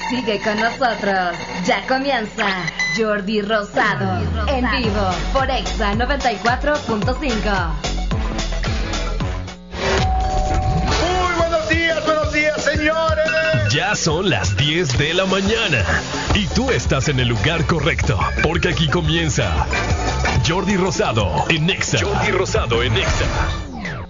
Sigue con nosotros. Ya comienza Jordi Rosado en vivo por Exa 94.5. Buenos días, señores. Ya son las 10 de la mañana y tú estás en el lugar correcto, porque aquí comienza Jordi Rosado en Exa. Jordi Rosado en Exa.